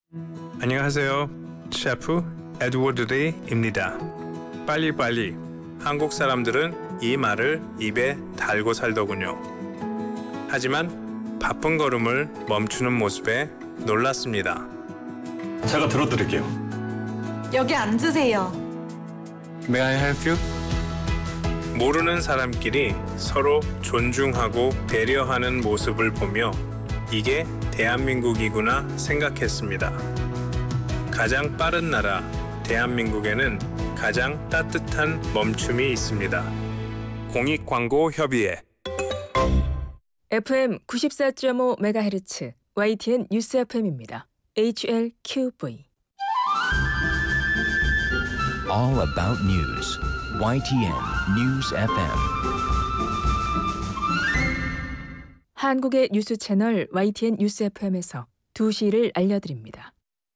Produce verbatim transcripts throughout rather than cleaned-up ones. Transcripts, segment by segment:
안녕하세요. 셰프 에드워드 레이입니다. 빨리빨리. 한국 사람들은 이 말을 입에 달고 살더군요. 하지만 바쁜 걸음을 멈추는 모습에 놀랐습니다. 제가 들어드릴게요. 여기 앉으세요. May I help you? 모르는 사람끼리 서로 존중하고 배려하는 모습을 보며 이게 대한민국이구나 생각했습니다. 가장 빠른 나라 대한민국에는 가장 따뜻한 멈춤이 있습니다. 공익광고협의회 에프엠 구십사 점 오 메가헤르츠 와이티엔 뉴스 에프엠입니다. 에이치엘큐브이 All about news. 와이티엔 News 에프엠. 한국의 뉴스 채널 와이티엔 뉴스 에프엠에서 두 시를 알려드립니다.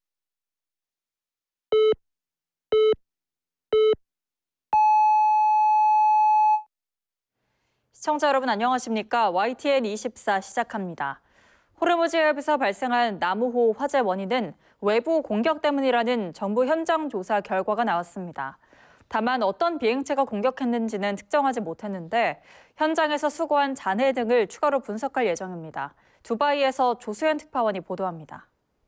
시청자 여러분 안녕하십니까? 와이티엔 이십사 시작합니다. 호르무즈 해협에서 발생한 나무호 화재 원인은 외부 공격 때문이라는 정부 현장 조사 결과가 나왔습니다. 다만 어떤 비행체가 공격했는지는 특정하지 못했는데 현장에서 수거한 잔해 등을 추가로 분석할 예정입니다. 두바이에서 조수연 특파원이 보도합니다.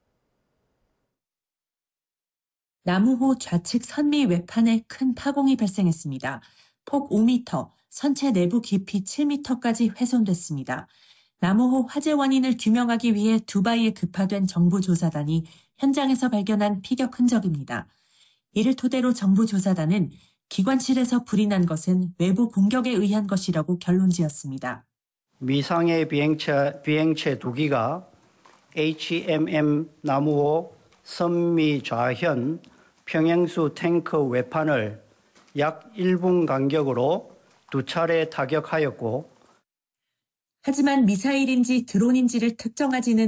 나무호 좌측 선미 외판에 큰 파공이 발생했습니다. 폭 오 미터, 선체 내부 깊이 칠 미터까지 훼손됐습니다. 나무호 화재 원인을 규명하기 위해 두바이에 급파된 정부 조사단이 현장에서 발견한 피격 흔적입니다. 이를 토대로 정부 조사단은 기관실에서 불이 난 것은 외부 공격에 의한 것이라고 결론지었습니다. 미상의 비행체, 비행체 두 기가 에이치엠엠 나무호 선미 좌현 평행수 탱크 외판을 약 일 분 간격으로 두 차례 타격하였고 하지만 미사일인지 드론인지를 특정하지는